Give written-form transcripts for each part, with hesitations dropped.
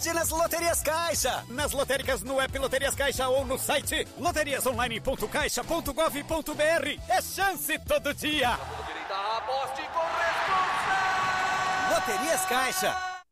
sorte nas Loterias Caixa. Nas lotéricas, no app Loterias Caixa ou no site loteriasonline.caixa.gov.br. É chance todo dia. Aposte com responsa. Loterias Caixa.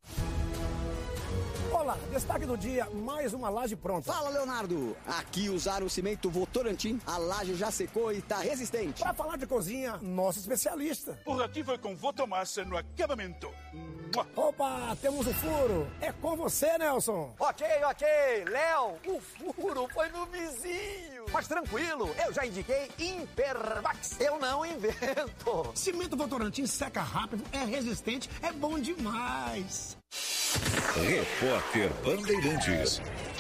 Olá, destaque do dia, mais uma laje pronta. Fala, Leonardo. Aqui usaram o cimento Votorantim, a laje já secou e tá resistente. Para falar de cozinha, nosso especialista. Por aqui foi com Votomassa no acabamento. Opa, temos um furo. É com você, Nelson. Ok. Léo, o furo foi no vizinho. Mas tranquilo, eu já indiquei Impervax. Eu não invento. Cimento Votorantim seca rápido, é resistente, é bom demais. Repórter Bandeirantes.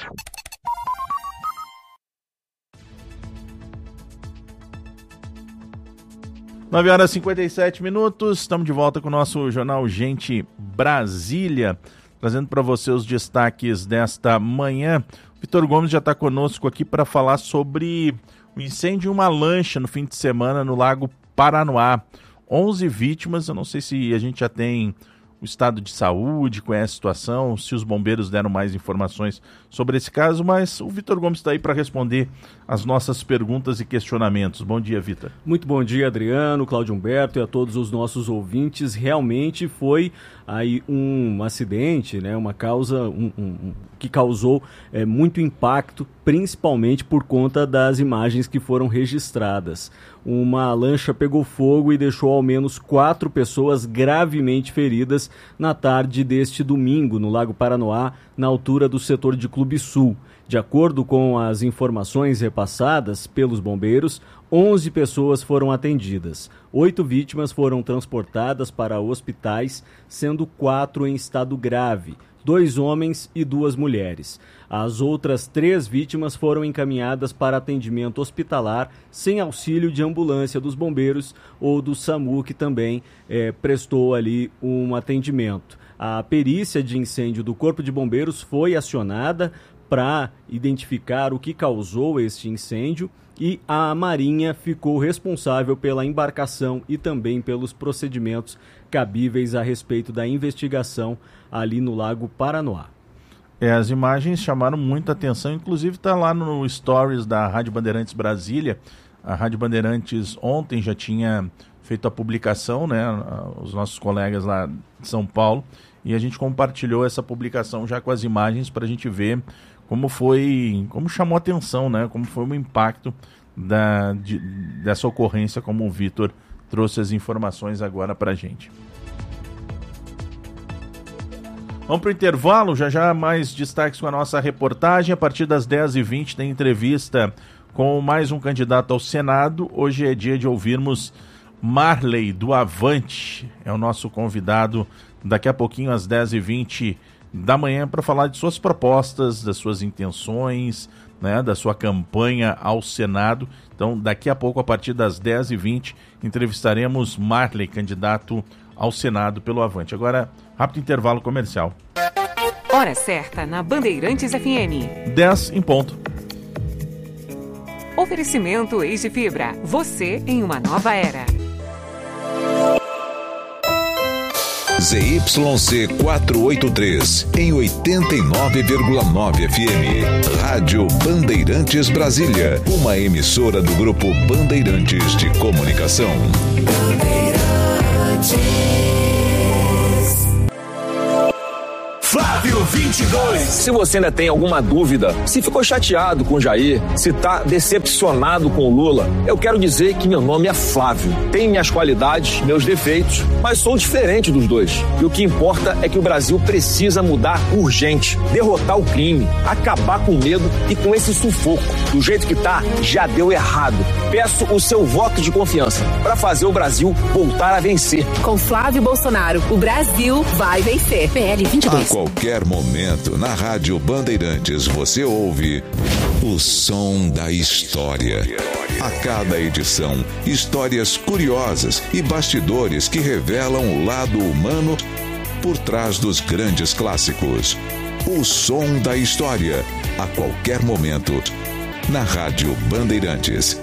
Nove horas e 57 minutos, estamos de volta com o nosso jornal Gente Brasília, trazendo para você os destaques desta manhã. O Vitor Gomes já está conosco aqui para falar sobre o incêndio em uma lancha no fim de semana no Lago Paranoá. 11 vítimas, eu não sei se a gente já tem o estado de saúde, conhece a situação, se os bombeiros deram mais informações sobre esse caso, mas o Vitor Gomes está aí para responder as nossas perguntas e questionamentos. Bom dia, Vitor. Muito bom dia, Adriano, Cláudio Humberto e a todos os nossos ouvintes. Realmente foi aí um acidente, né, uma causa que causou muito impacto, principalmente por conta das imagens que foram registradas. Uma lancha pegou fogo e deixou ao menos 4 pessoas gravemente feridas na tarde deste domingo, no Lago Paranoá, na altura do setor de Clube Sul. De acordo com as informações repassadas pelos bombeiros, 11 pessoas foram atendidas. 8 vítimas foram transportadas para hospitais, sendo 4 em estado grave, 2 homens e 2 mulheres. As outras 3 vítimas foram encaminhadas para atendimento hospitalar sem auxílio de ambulância dos bombeiros ou do SAMU, que também prestou ali um atendimento. A perícia de incêndio do Corpo de Bombeiros foi acionada para identificar o que causou este incêndio e a Marinha ficou responsável pela embarcação e também pelos procedimentos cabíveis a respeito da investigação ali no Lago Paranoá. As imagens chamaram muita atenção, inclusive está lá no Stories da Rádio Bandeirantes Brasília. A Rádio Bandeirantes ontem já tinha feito a publicação, né, os nossos colegas lá de São Paulo, e a gente compartilhou essa publicação já com as imagens para a gente ver como chamou atenção, né, como foi o impacto dessa ocorrência, como o Vitor trouxe as informações agora para a gente. Vamos para o intervalo, já mais destaques com a nossa reportagem. A partir das 10h20 tem entrevista com mais um candidato ao Senado. Hoje é dia de ouvirmos Marley do Avante, é o nosso convidado daqui a pouquinho às 10h20 da manhã para falar de suas propostas, das suas intenções, né, da sua campanha ao Senado. Então daqui a pouco, a partir das 10h20, entrevistaremos Marley, candidato ao Senado pelo Avante. Agora, rápido intervalo comercial. Hora certa na Bandeirantes FM. 10 em ponto. Oferecimento Eis de Fibra. Você em uma nova era. ZYC 483, em 89,9 FM. Rádio Bandeirantes Brasília, uma emissora do Grupo Bandeirantes de Comunicação. Flávio 22. Se você ainda tem alguma dúvida, se ficou chateado com o Jair, se tá decepcionado com o Lula, eu quero dizer que meu nome é Flávio. Tenho minhas qualidades, meus defeitos, mas sou diferente dos dois. E o que importa é que o Brasil precisa mudar urgente, derrotar o crime, acabar com o medo e com esse sufoco. Do jeito que tá, já deu errado. Peço o seu voto de confiança para fazer o Brasil voltar a vencer. Com Flávio Bolsonaro, o Brasil vai vencer. PL 22. A qualquer momento, na Rádio Bandeirantes, você ouve o som da história. A cada edição, histórias curiosas e bastidores que revelam o lado humano por trás dos grandes clássicos. O som da história, a qualquer momento, na Rádio Bandeirantes.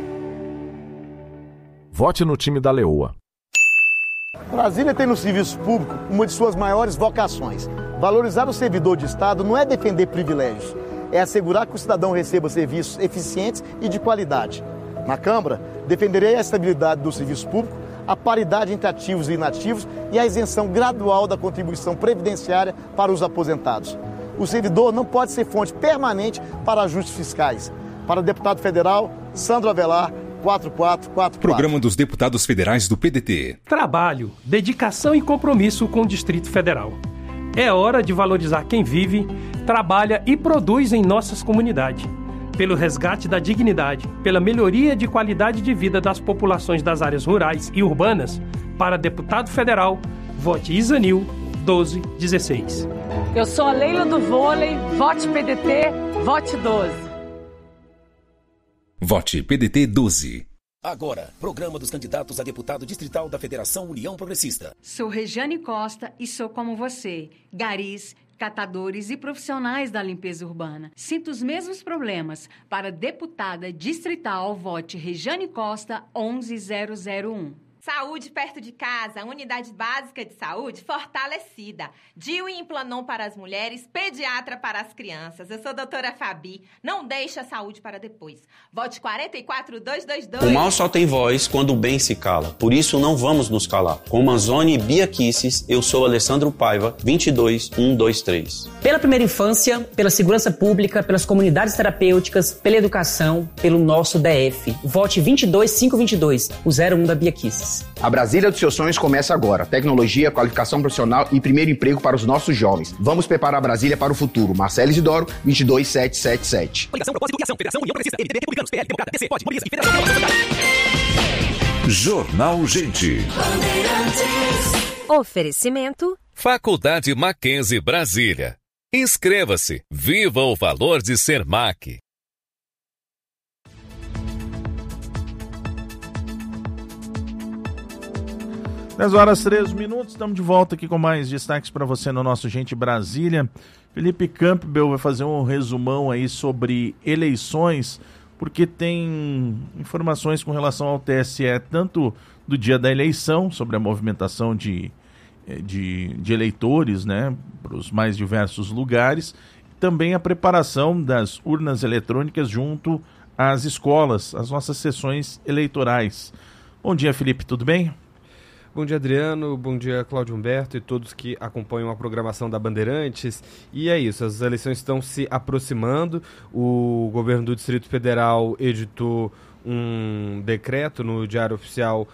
Vote no time da Leoa. Brasília tem no serviço público uma de suas maiores vocações: Valorizar o servidor de Estado não é defender privilégios, é assegurar que o cidadão receba serviços eficientes e de qualidade. Na Câmara, defenderei a estabilidade do serviço público, a paridade entre ativos e inativos e a isenção gradual da contribuição previdenciária para os aposentados. O servidor não pode ser fonte permanente para ajustes fiscais. Para o deputado federal, Sandro Avelar, 4444. Programa dos Deputados Federais do PDT. Trabalho, dedicação e compromisso com o Distrito Federal. É hora de valorizar quem vive, trabalha e produz em nossas comunidades. Pelo resgate da dignidade, pela melhoria de qualidade de vida das populações das áreas rurais e urbanas, para deputado federal, vote Isanil 1216. Eu sou a Leila do Vôlei, vote PDT, vote 12. Vote PDT 12. Agora, programa dos candidatos a deputado distrital da Federação União Progressista. Sou Regiane Costa e sou como você, garis, catadores e profissionais da limpeza urbana. Sinto os mesmos problemas. Para deputada distrital, vote Regiane Costa 11001. Saúde perto de casa, unidade básica de saúde fortalecida. DIU e Implanon para as mulheres, pediatra para as crianças. Eu sou a doutora Fabi. Não deixe a saúde para depois. Vote 44222. O mal só tem voz quando o bem se cala. Por isso não vamos nos calar. Com Manzoni e Bia Kisses, eu sou Alessandro Paiva, 22123. Pela primeira infância, pela segurança pública, pelas comunidades terapêuticas, pela educação, pelo nosso DF. Vote 22522, o 01 da Bia Kisses. A Brasília dos seus sonhos começa agora. Tecnologia, qualificação profissional e primeiro emprego para os nossos jovens. Vamos preparar a Brasília para o futuro. Marcelo Isidoro, 22777. Coligação, propósito e ação. Federação União Progressista. MDB, Republicanos, PL, Democrata, DC, POD, Mobiliza e Federação Jornal Gente. Oferecimento Faculdade Mackenzie Brasília. Inscreva-se. Viva o valor de ser MAC. 10h03, estamos de volta aqui com mais destaques para você no nosso Gente Brasília. Felipe Campbell vai fazer um resumão aí sobre eleições, porque tem informações com relação ao TSE, tanto do dia da eleição, sobre a movimentação de eleitores, né, para os mais diversos lugares, também a preparação das urnas eletrônicas junto às escolas, as nossas sessões eleitorais. Bom dia, Felipe, tudo bem? Bom dia, Adriano. Bom dia, Cláudio Humberto e todos que acompanham a programação da Bandeirantes. E é isso, as eleições estão se aproximando. O governo do Distrito Federal editou um decreto no Diário Oficial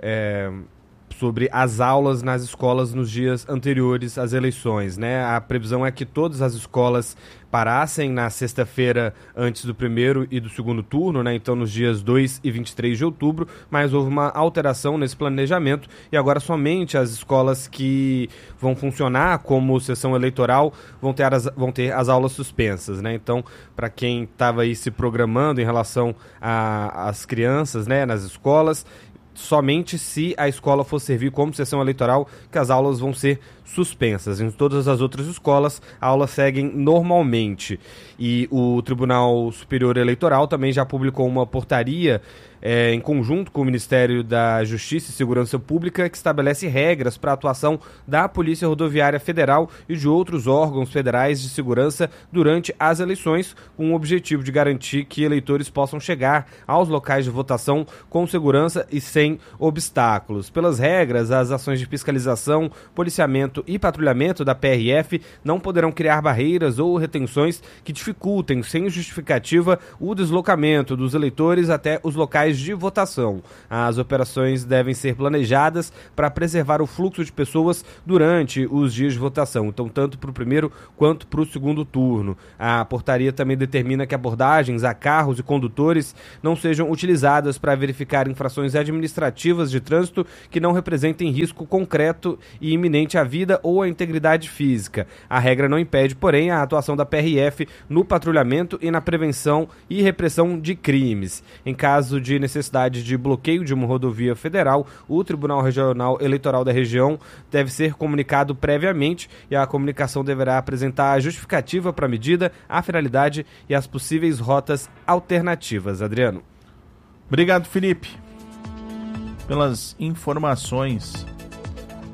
sobre as aulas nas escolas nos dias anteriores às eleições, né? A previsão é que todas as escolas parassem na sexta-feira antes do primeiro e do segundo turno, né? Então nos dias 2 e 23 de outubro, mas houve uma alteração nesse planejamento e agora somente as escolas que vão funcionar como sessão eleitoral vão ter as aulas suspensas, né? Então, para quem estava aí se programando em relação às crianças, né, nas escolas, somente se a escola for servir como sessão eleitoral que as aulas vão ser suspensas. Em todas as outras escolas, aulas seguem normalmente. E o Tribunal Superior Eleitoral também já publicou uma portaria em conjunto com o Ministério da Justiça e Segurança Pública, que estabelece regras para a atuação da Polícia Rodoviária Federal e de outros órgãos federais de segurança durante as eleições, com o objetivo de garantir que eleitores possam chegar aos locais de votação com segurança e sem obstáculos. Pelas regras, as ações de fiscalização, policiamento e patrulhamento da PRF não poderão criar barreiras ou retenções que dificultem, sem justificativa, o deslocamento dos eleitores até os locais de votação. As operações devem ser planejadas para preservar o fluxo de pessoas durante os dias de votação, então tanto para o primeiro quanto para o segundo turno. A portaria também determina que abordagens a carros e condutores não sejam utilizadas para verificar infrações administrativas de trânsito que não representem risco concreto e iminente à vida ou à integridade física. A regra não impede, porém, a atuação da PRF no patrulhamento e na prevenção e repressão de crimes. Em caso de necessidade de bloqueio de uma rodovia federal, o Tribunal Regional Eleitoral da região deve ser comunicado previamente e a comunicação deverá apresentar a justificativa para a medida, a finalidade e as possíveis rotas alternativas. Adriano. Obrigado, Felipe, pelas informações.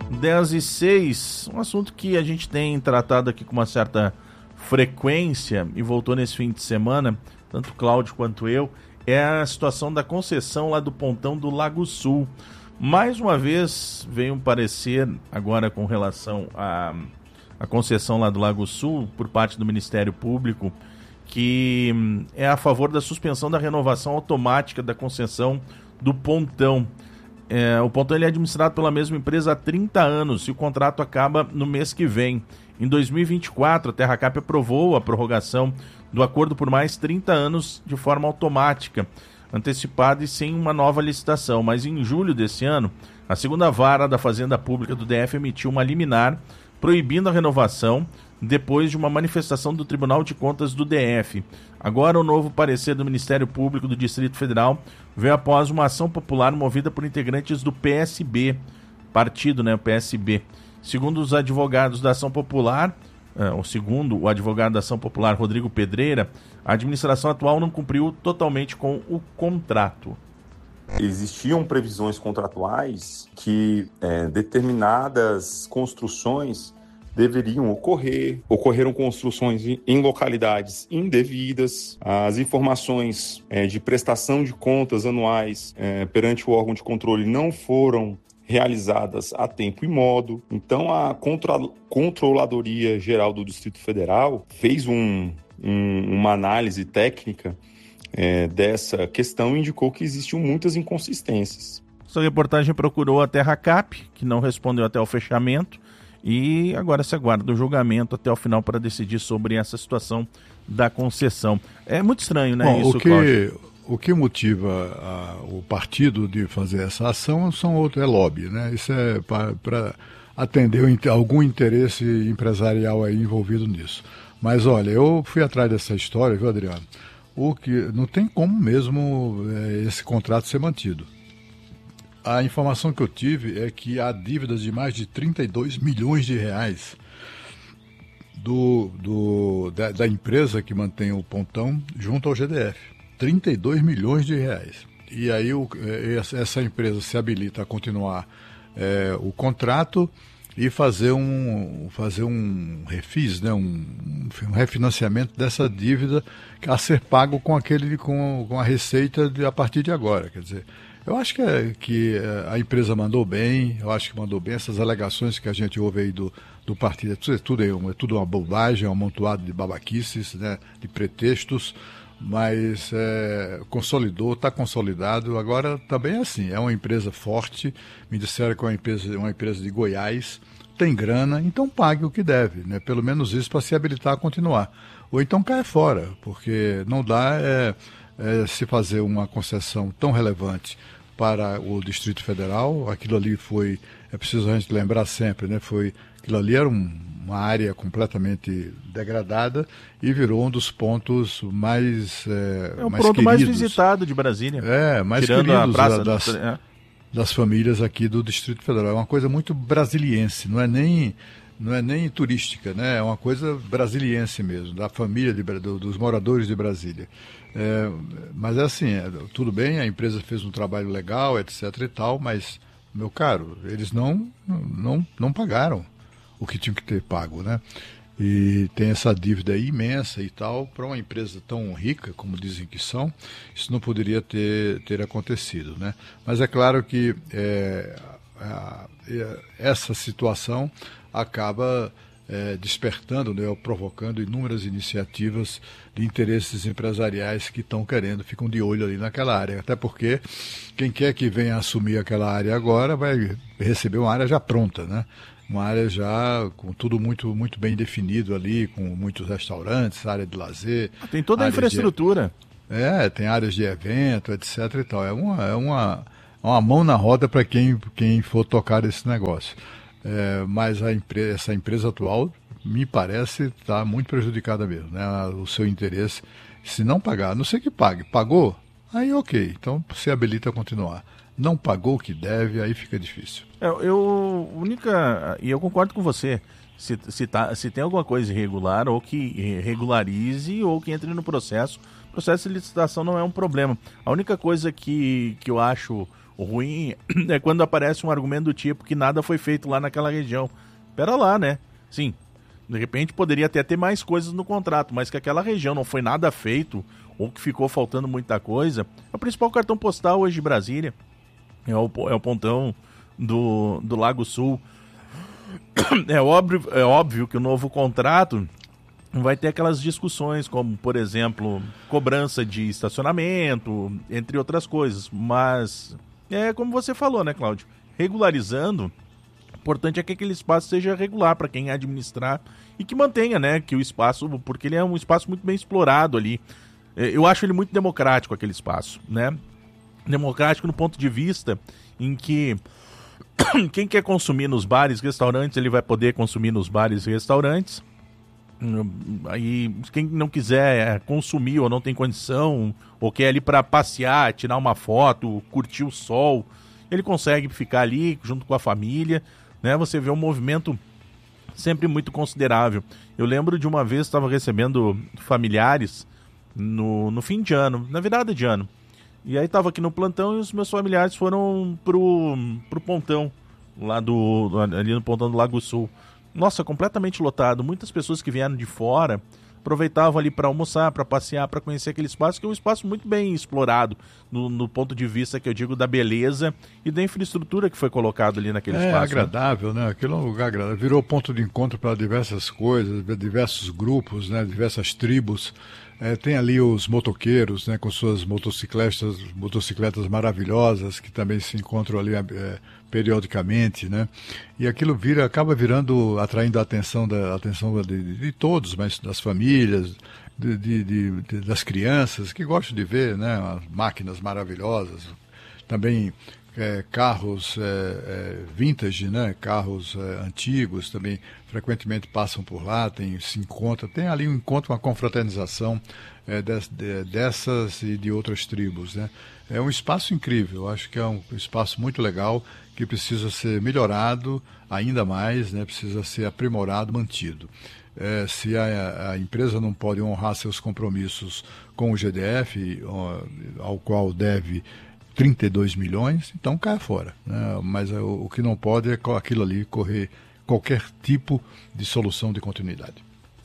10h06, um assunto que a gente tem tratado aqui com uma certa frequência e voltou nesse fim de semana, tanto o Cláudio quanto eu, é a situação da concessão lá do pontão do Lago Sul. Mais uma vez veio um parecer agora com relação à concessão lá do Lago Sul por parte do Ministério Público, que é a favor da suspensão da renovação automática da concessão do pontão. O pontão ele é administrado pela mesma empresa há 30 anos e o contrato acaba no mês que vem. Em 2024, a Terracap aprovou a prorrogação do acordo por mais 30 anos de forma automática, antecipada e sem uma nova licitação. Mas em julho desse ano, a segunda vara da Fazenda Pública do DF emitiu uma liminar proibindo a renovação depois de uma manifestação do Tribunal de Contas do DF. Agora, o novo parecer do Ministério Público do Distrito Federal veio após uma ação popular movida por integrantes do PSB, partido, né, o PSB. Segundo os advogados da ação popular, segundo o advogado da ação popular, Rodrigo Pedreira, a administração atual não cumpriu totalmente com o contrato. Existiam previsões contratuais que determinadas construções deveriam ocorrer. Ocorreram construções em localidades indevidas. As informações de prestação de contas anuais perante o órgão de controle não foram realizadas a tempo e modo. Então, a Controladoria Geral do Distrito Federal fez uma análise técnica dessa questão e indicou que existiam muitas inconsistências. Essa reportagem procurou a Terracap, que não respondeu até o fechamento, e agora se aguarda o julgamento até o final para decidir sobre essa situação da concessão. É muito estranho, né? Bom, isso, o que motiva o partido de fazer essa ação é lobby, né? Isso é para atender algum interesse empresarial aí envolvido nisso. Mas olha, eu fui atrás dessa história, viu, Adriano? Não tem como mesmo esse contrato ser mantido. A informação que eu tive é que há dívidas de mais de 32 milhões de reais da empresa que mantém o pontão junto ao GDF. 32 milhões de reais. E aí essa empresa se habilita a continuar o contrato e fazer um refis, né, um refinanciamento dessa dívida a ser pago com a receita a partir de agora. Quer dizer, eu acho que a empresa mandou bem, essas alegações que a gente ouve aí do partido, é tudo uma bobagem, é um amontoado de babaquices, né, de pretextos, mas está consolidado. Agora também é assim, é uma empresa forte, me disseram que é uma empresa de Goiás, tem grana, então pague o que deve, né? Pelo menos isso para se habilitar a continuar. Ou então cai fora, porque não dá se fazer uma concessão tão relevante para o Distrito Federal. Aquilo ali é preciso a gente lembrar sempre, né? Aquilo ali era uma área completamente degradada e virou um dos pontos mais mais ponto queridos. Mais visitado de Brasília. Mais tirando queridos a praça das famílias aqui do Distrito Federal. É uma coisa muito brasiliense, não é nem turística, né? É uma coisa brasiliense mesmo, da família, dos moradores de Brasília. Mas é assim, tudo bem, a empresa fez um trabalho legal, etc e tal, mas, meu caro, eles não pagaram o que tinham que ter pago, né? E tem essa dívida imensa e tal, para uma empresa tão rica, como dizem que são, isso não poderia ter acontecido, né? Mas é claro que essa situação acaba despertando, né, ou provocando inúmeras iniciativas de interesses empresariais que ficam de olho ali naquela área, até porque quem quer que venha assumir aquela área agora vai receber uma área já pronta, né? Uma área já com tudo muito, muito bem definido ali, com muitos restaurantes, área de lazer. Tem toda a infraestrutura. Tem áreas de evento, etc e tal. É uma mão na roda para quem for tocar esse negócio. Mas essa empresa atual, me parece, está muito prejudicada mesmo, né? O seu interesse, se não pagar, não sei que pague. Pagou? Aí ok, então se habilita a continuar. Não pagou o que deve, aí fica difícil. E eu concordo com você, se tem alguma coisa irregular, ou que regularize, ou que entre no processo. O processo de licitação não é um problema. A única coisa que eu acho O ruim é quando aparece um argumento do tipo que nada foi feito lá naquela região. Pera lá, né? Sim, de repente poderia até ter mais coisas no contrato, mas que aquela região não foi nada feito ou que ficou faltando muita coisa. É o principal cartão postal hoje de Brasília. É o pontão do Lago Sul. É óbvio que o novo contrato vai ter aquelas discussões, como, por exemplo, cobrança de estacionamento, entre outras coisas. Mas é como você falou, né, Cláudio? Regularizando, o importante é que aquele espaço seja regular para quem administrar e que mantenha, né, que o espaço, porque ele é um espaço muito bem explorado ali. Eu acho ele muito democrático, aquele espaço, né? Democrático no ponto de vista em que quem quer consumir nos bares e restaurantes, ele vai poder consumir nos bares e restaurantes. Aí quem não quiser consumir ou não tem condição, ou quer ali para passear, tirar uma foto, curtir o sol, ele consegue ficar ali junto com a família, né? Você vê um movimento sempre muito considerável. Eu lembro de uma vez, estava recebendo familiares no fim de ano, na virada de ano. E aí estava aqui no plantão e os meus familiares foram pro pontão, ali no pontão do Lago Sul. Nossa, completamente lotado. Muitas pessoas que vieram de fora aproveitavam ali para almoçar, para passear, para conhecer aquele espaço, que é um espaço muito bem explorado no ponto de vista que eu digo da beleza e da infraestrutura que foi colocado ali naquele espaço. É agradável, né? Aquilo é um lugar agradável. Virou ponto de encontro para diversas coisas, diversos grupos, né? Diversas tribos. Tem ali os motoqueiros, né, com suas motocicletas maravilhosas, que também se encontram ali periodicamente, né? E aquilo acaba atraindo a atenção de todos, mas das famílias, das crianças, que gostam de ver, né, as máquinas maravilhosas. Também carros vintage, né? Carros antigos também frequentemente passam por lá, tem ali um encontro, uma confraternização dessas e de outras tribos, né? É um espaço incrível, acho que é um espaço muito legal que precisa ser melhorado ainda mais, né? Precisa ser aprimorado, mantido. Se a empresa não pode honrar seus compromissos com o GDF, ao qual deve 32 milhões, então cai fora, né? Mas o que não pode é aquilo ali correr qualquer tipo de solução de continuidade.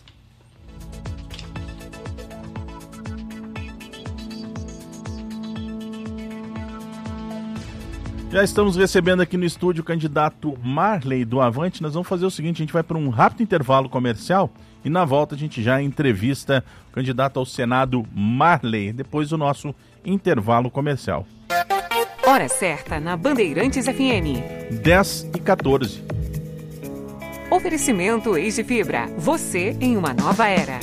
Já estamos recebendo aqui no estúdio o candidato Marley do Avante. Nós vamos fazer o seguinte, a gente vai para um rápido intervalo comercial e na volta a gente já entrevista o candidato ao Senado Marley, depois do nosso intervalo comercial. Hora certa na Bandeirantes FM. 10h14. Oferecimento Easy Fibra. Você em uma nova era.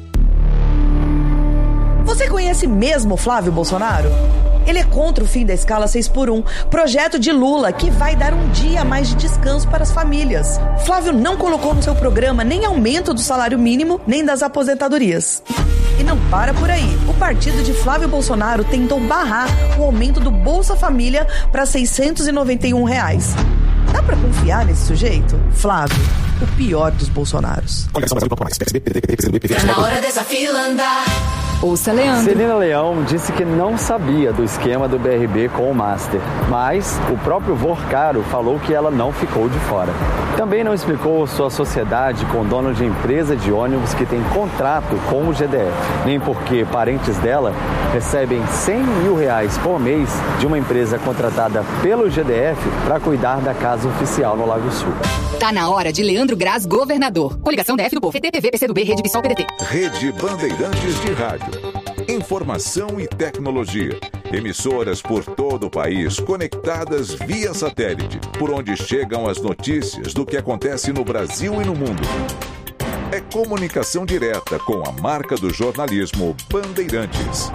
Você conhece mesmo Flávio Bolsonaro? Ele é contra o fim da escala 6x1, projeto de Lula que vai dar um dia a mais de descanso para as famílias. Flávio não colocou no seu programa nem aumento do salário mínimo, nem das aposentadorias. E não para por aí. O partido de Flávio Bolsonaro tentou barrar o aumento do Bolsa Família para R$ 691. Dá pra confiar nesse sujeito? Flávio, o pior dos Bolsonaros. Na hora desafio andar. Ouça Leandro. Celina Leão disse que não sabia do esquema do BRB com o Master, mas o próprio Vorcaro falou que ela não ficou de fora. Também não explicou sua sociedade com o dono de empresa de ônibus que tem contrato com o GDF, nem porque parentes dela recebem R$100 mil por mês de uma empresa contratada pelo GDF para cuidar da casa oficial no Lago Sul. Tá na hora de Leandro Graz, governador. Coligação DF do Povo, PTV, PCdoB, Rede PSOL, PDT. Rede Bandeirantes de Rádio. Informação e tecnologia. Emissoras por todo o país conectadas via satélite, por onde chegam as notícias do que acontece no Brasil e no mundo. É comunicação direta com a marca do jornalismo Bandeirantes.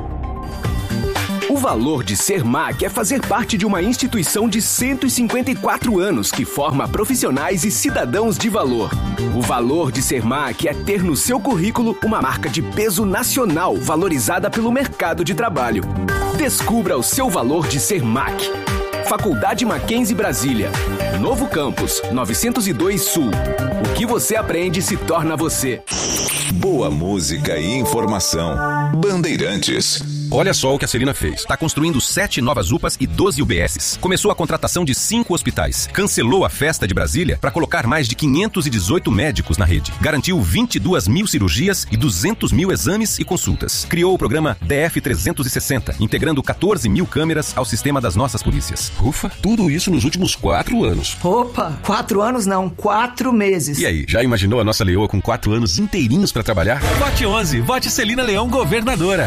O valor de ser MAC é fazer parte de uma instituição de 154 anos que forma profissionais e cidadãos de valor. O valor de ser MAC é ter no seu currículo uma marca de peso nacional valorizada pelo mercado de trabalho. Descubra o seu valor de ser MAC. Faculdade Mackenzie Brasília. Novo Campus, 902 Sul. O que você aprende se torna você. Boa música e informação. Bandeirantes. Olha só o que a Celina fez. Está construindo 7 novas UPAs e 12 UBSs. Começou a contratação de 5 hospitais. Cancelou a festa de Brasília para colocar mais de 518 médicos na rede. Garantiu 22 mil cirurgias e 200 mil exames e consultas. Criou o programa DF360, integrando 14 mil câmeras ao sistema das nossas polícias. Ufa, tudo isso nos últimos 4 anos. Opa, 4 anos não, 4 meses. E aí, já imaginou a nossa leoa com 4 anos inteirinhos para trabalhar? Vote 11, vote Celina Leão, governadora.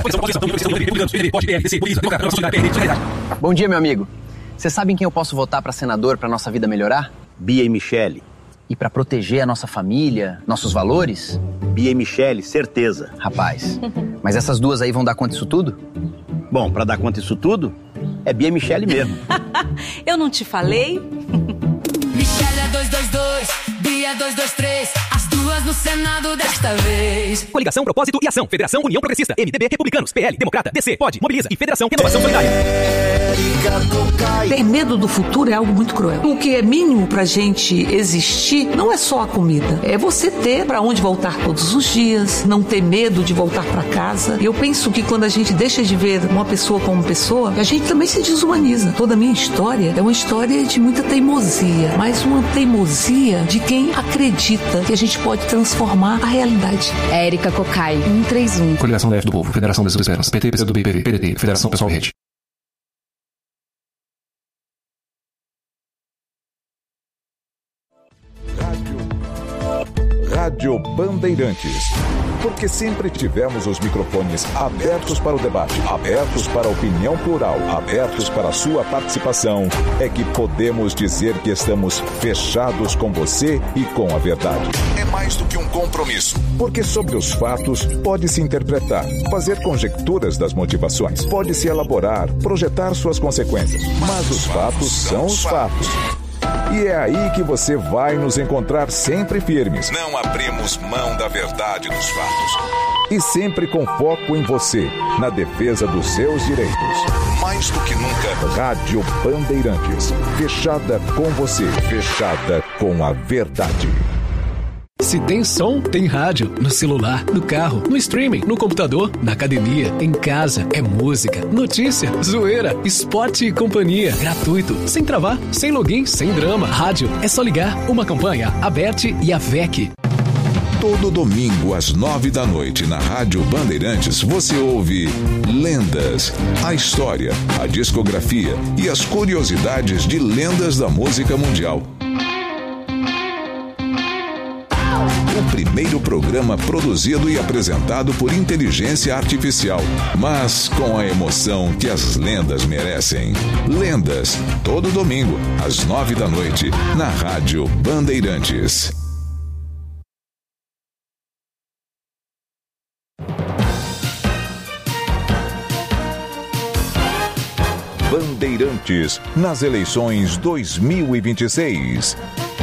Bom dia, meu amigo. Você sabe em quem eu posso votar para senador para nossa vida melhorar? Bia e Michele. E para proteger a nossa família, nossos valores? Bia e Michele, certeza. Rapaz, mas essas duas aí vão dar conta disso tudo? Bom, para dar conta disso tudo, é Bia e Michele mesmo. Eu não te falei? Michele é 222, Bia é 223, as duas no Senado desta vez. Coligação, Propósito e Ação. Federação União Progressista. MDB, Republicanos, PL, Democrata, DC, POD, Mobiliza e Federação Renovação Solidária. Ter medo do futuro é algo muito cruel. O que é mínimo pra gente existir não é só a comida. É você ter pra onde voltar todos os dias, não ter medo de voltar pra casa. E eu penso que quando a gente deixa de ver uma pessoa como pessoa, a gente também se desumaniza. Toda a minha história é uma história de muita teimosia, mas uma teimosia de quem acredita que a gente pode transformar a realidade. Érica Cocai, 131. Coligação DF do Povo, Federação das Esperanças, PT, PCdoB, PV, PDT, Federação Pessoal e Rede. Rádio Bandeirantes. Porque sempre tivemos os microfones abertos para o debate, abertos para a opinião plural, abertos para a sua participação, é que podemos dizer que estamos fechados com você e com a verdade. É mais do que um compromisso. Porque sobre os fatos pode-se interpretar, fazer conjecturas das motivações, pode-se elaborar, projetar suas consequências. Mas os fatos são os fatos. E é aí que você vai nos encontrar sempre firmes. Não abrimos mão da verdade dos fatos. E sempre com foco em você, na defesa dos seus direitos. Mais do que nunca, Rádio Bandeirantes. Fechada com você, fechada com a verdade. Se tem som, tem rádio. No celular, no carro, no streaming, no computador, na academia, em casa. É música, notícia, zoeira, esporte e companhia. Gratuito, sem travar, sem login, sem drama. Rádio, é só ligar. Uma campanha, a BERT e a VEC. Todo domingo às 9 da noite na Rádio Bandeirantes você ouve Lendas, a história, a discografia e as curiosidades de lendas da música mundial. O primeiro programa produzido e apresentado por inteligência artificial, mas com a emoção que as lendas merecem. Lendas, todo domingo, às 9 da noite, na Rádio Bandeirantes. Bandeirantes, nas eleições 2026.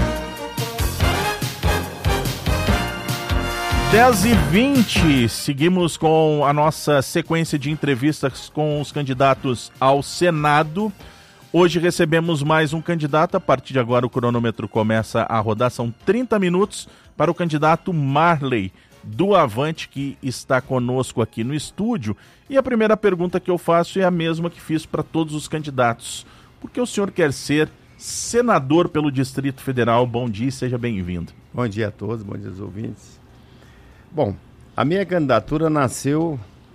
10h20, seguimos com a nossa sequência de entrevistas com os candidatos ao Senado. Hoje recebemos mais um candidato, a partir de agora o cronômetro começa a rodar, são 30 minutos para o candidato Marley, do Avante, que está conosco aqui no estúdio. E a primeira pergunta que eu faço é a mesma que fiz para todos os candidatos. Por que o senhor quer ser senador pelo Distrito Federal? Bom dia e seja bem-vindo. Bom dia a todos, bom dia aos ouvintes. Bom, a minha candidatura nasceu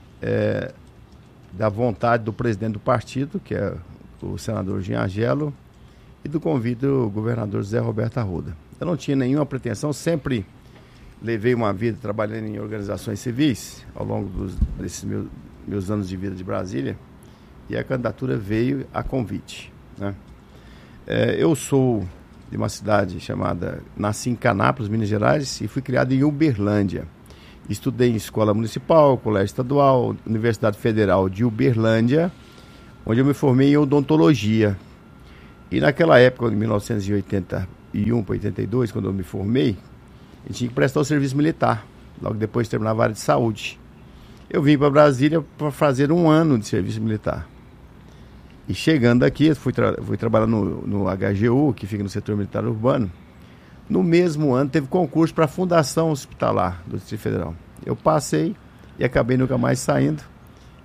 da vontade do presidente do partido, que é o senador Jean Angelo, e do convite do governador José Roberto Arruda. Eu não tinha nenhuma pretensão, sempre levei uma vida trabalhando em organizações civis ao longo desses meus anos de vida de Brasília, e a candidatura veio a convite, né? Eu sou de uma cidade nasci em Canápolis, Minas Gerais, e fui criado em Uberlândia. Estudei em escola municipal, colégio estadual, Universidade Federal de Uberlândia, onde eu me formei em odontologia. E naquela época, em 1981 para 82, quando eu me formei, eu tinha que prestar o serviço militar, logo depois de terminar a área de saúde. Eu vim para Brasília para fazer 1 ano de serviço militar. E chegando aqui, fui trabalhar no HGU, que fica no setor militar urbano. No mesmo ano, teve concurso para a Fundação Hospitalar do Distrito Federal. Eu passei e acabei nunca mais saindo.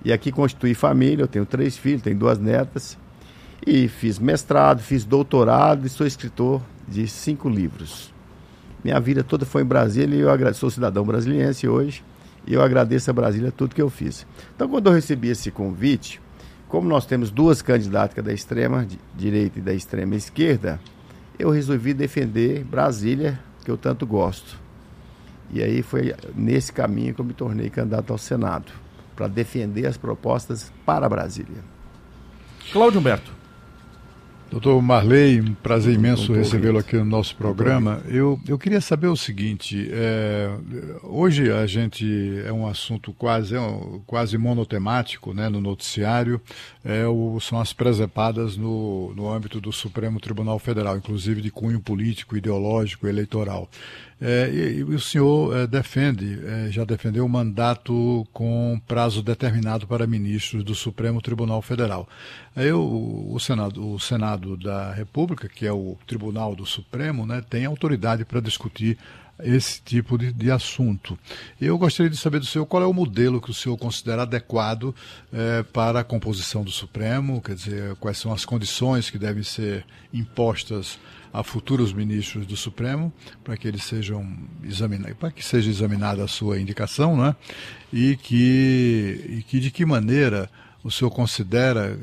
E aqui constituí família, eu tenho 3 filhos, tenho 2 netas. E fiz mestrado, fiz doutorado e sou escritor de 5 livros. Minha vida toda foi em Brasília e eu sou cidadão brasiliense hoje. E eu agradeço a Brasília tudo que eu fiz. Então, quando eu recebi esse convite, como nós temos 2 candidatas da extrema direita e da extrema esquerda, eu resolvi defender Brasília, que eu tanto gosto. E aí foi nesse caminho que eu me tornei candidato ao Senado, para defender as propostas para Brasília. Cláudio Humberto. Doutor Marley, um prazer imenso recebê-lo aqui no nosso programa. Eu queria saber o seguinte, hoje a gente é um assunto quase monotemático, né, no noticiário, são as presepadas no âmbito do Supremo Tribunal Federal, inclusive de cunho político, ideológico, eleitoral. E o senhor já defendeu um mandato com prazo determinado para ministros do Supremo Tribunal Federal. O Senado da República, que é o Tribunal do Supremo, né, tem autoridade para discutir esse tipo de assunto. Eu gostaria de saber do senhor qual é o modelo que o senhor considera adequado para a composição do Supremo, quer dizer, quais são as condições que devem ser impostas a futuros ministros do Supremo, para que eles sejam examinados, para que seja examinada a sua indicação, né? E que de que maneira o senhor considera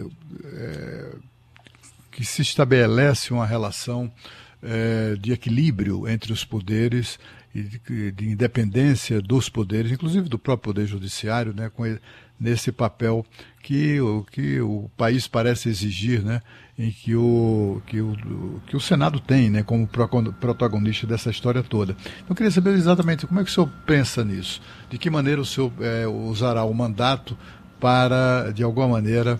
que se estabelece uma relação de equilíbrio entre os poderes e de independência dos poderes, inclusive do próprio Poder Judiciário, né, nesse papel que o país parece exigir, né, em que o Senado tem, né, como protagonista dessa história toda. Então, eu queria saber exatamente como é que o senhor pensa nisso, de que maneira o senhor usará o mandato para, de alguma maneira,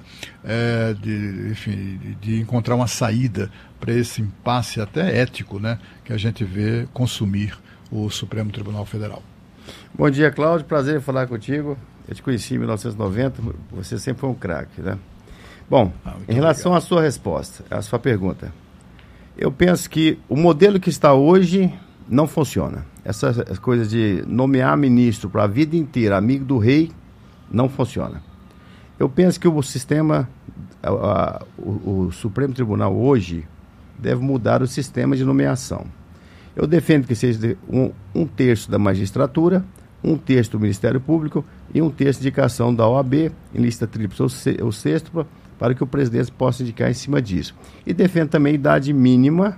de encontrar uma saída para esse impasse até ético, né, que a gente vê consumir o Supremo Tribunal Federal. Bom dia, Cláudio. Prazer em falar contigo. Eu te conheci em 1990, você sempre foi um craque, né? Bom, em relação à sua resposta, à sua pergunta, eu penso que o modelo que está hoje não funciona. Essas coisas de nomear ministro para a vida inteira, amigo do rei, não funciona. Eu penso que o sistema, o Supremo Tribunal hoje, deve mudar o sistema de nomeação. Eu defendo que seja um terço da magistratura, um terço do Ministério Público e um terço de indicação da OAB, em lista tríplice ou sexta, para que o presidente possa indicar em cima disso. E defendo também idade mínima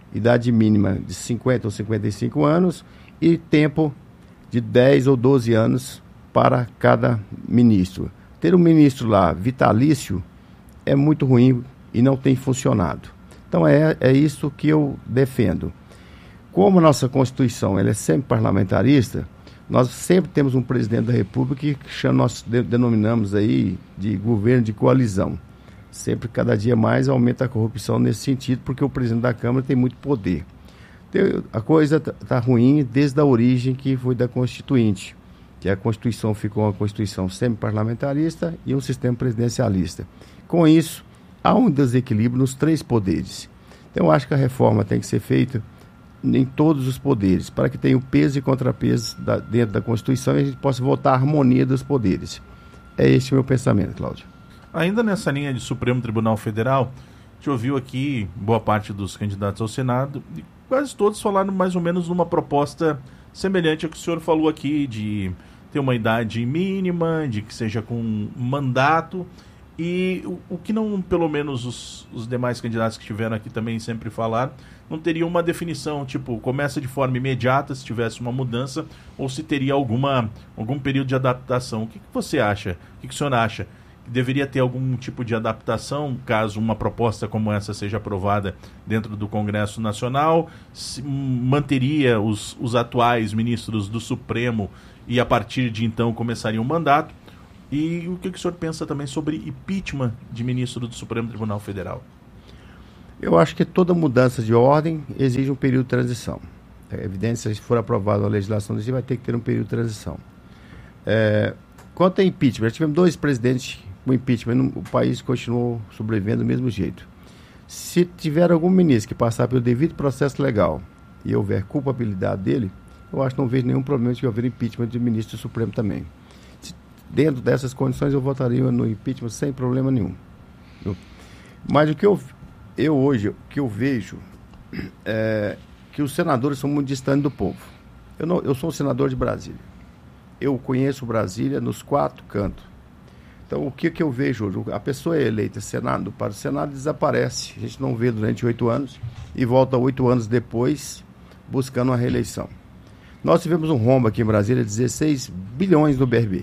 de 50 ou 55 anos e tempo de 10 ou 12 anos para cada ministro. Ter um ministro lá vitalício é muito ruim e não tem funcionado. Então é isso que eu defendo. Como a nossa Constituição ela é sempre parlamentarista, nós sempre temos um presidente da República que nós denominamos aí de governo de coalizão. Sempre, cada dia mais, aumenta a corrupção nesse sentido, porque o presidente da Câmara tem muito poder. A coisa está ruim desde a origem que foi da Constituinte, que a Constituição ficou uma Constituição semi-parlamentarista e um sistema presidencialista. Com isso, há um desequilíbrio nos 3 poderes. Então, eu acho que a reforma tem que ser feita em todos os poderes, para que tenha o peso e contrapeso dentro da Constituição e a gente possa votar a harmonia dos poderes. É esse o meu pensamento, Cláudio. Ainda nessa linha de Supremo Tribunal Federal, a gente ouviu aqui boa parte dos candidatos ao Senado, e quase todos falaram mais ou menos numa proposta semelhante ao que o senhor falou aqui, de ter uma idade mínima, de que seja com mandato, e o que não, pelo menos os demais candidatos que estiveram aqui também sempre falaram, não teria uma definição, tipo, começa de forma imediata se tivesse uma mudança, ou se teria algum período de adaptação. O que você acha? O que o senhor acha? Deveria ter algum tipo de adaptação caso uma proposta como essa seja aprovada dentro do Congresso Nacional? Manteria os atuais ministros do Supremo e a partir de então começaria um mandato? E o que o senhor pensa também sobre impeachment de ministro do Supremo Tribunal Federal? Eu acho que toda mudança de ordem exige um período de transição. É evidente, se for aprovada a legislação desse, vai ter que ter um período de transição. Quanto a impeachment, já tivemos 2 presidentes com impeachment, o país continuou sobrevivendo do mesmo jeito. Se tiver algum ministro que passar pelo devido processo legal e houver culpabilidade dele, eu acho que não vejo nenhum problema de haver impeachment de ministro do Supremo também. dentro dessas condições, eu votaria no impeachment sem problema nenhum. Mas o que eu hoje, o que eu vejo é que os senadores são muito distantes do povo. Eu sou um senador de Brasília. Eu conheço Brasília nos 4 cantos. Então, o que eu vejo hoje? A pessoa é eleita para o Senado, desaparece. A gente não vê durante 8 anos e volta 8 anos depois buscando uma reeleição. Nós tivemos um rombo aqui em Brasília de 16 bilhões no BRB.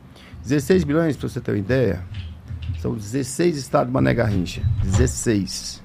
16 bilhões, para você ter uma ideia, são 16 estados de Mané Garrincha. 16.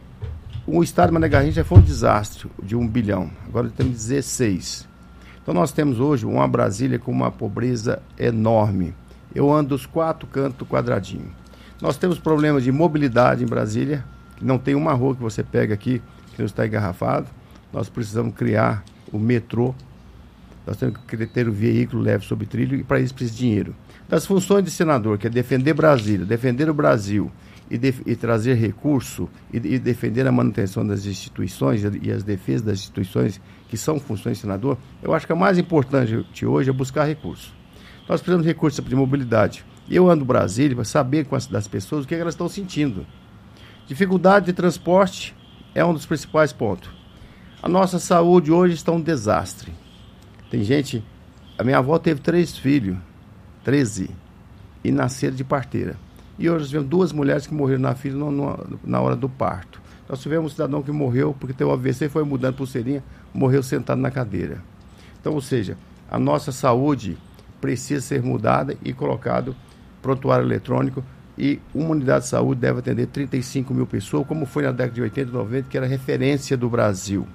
O estado de Mané Garrincha foi um desastre de 1 bilhão. Agora temos 16. Então nós temos hoje uma Brasília com uma pobreza enorme. Eu ando dos 4 cantos do quadradinho. Nós temos problemas de mobilidade em Brasília, que não tem uma rua que você pega aqui que não está engarrafado. Nós precisamos criar o metrô. Nós temos que ter o veículo leve sob trilho e para isso precisa de dinheiro. Das funções de senador, que é defender Brasília, defender o Brasil e trazer recurso e defender a manutenção das instituições e as defesas das instituições que são funções de senador, eu acho que a mais importante hoje é buscar recurso. Nós precisamos de recursos de mobilidade. Eu ando Brasília para saber das pessoas o que elas estão sentindo. Dificuldade de transporte é um dos principais pontos. A nossa saúde hoje está um desastre. Tem gente... A minha avó teve 3 filhos, 13, e nasceram de parteira. E hoje nós tivemos 2 mulheres que morreram na hora do parto. Nós tivemos um cidadão que morreu porque teve um AVC, foi mudando pulseirinha, morreu sentado na cadeira. Então, ou seja, a nossa saúde precisa ser mudada e colocado prontuário eletrônico, e uma unidade de saúde deve atender 35 mil pessoas, como foi na década de 80 e 90, que era referência do Brasil.